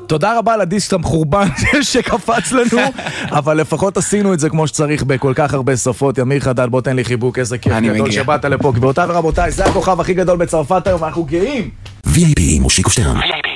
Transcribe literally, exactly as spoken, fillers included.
תודה רבה לדיסק המחורבן שקפץ לנו, אבל לפחות עשינו את זה כמו שצריך בכל כך הרבה שפות. ימיר חדד, בוא תן לי חיבוק, איזה כיף גדול שבאת לפה. גבירותיי ורבותיי, זה הכוכב הכי גדול בצרפת היום, אנחנו גאים. וי איי פי מושיקו שטרן.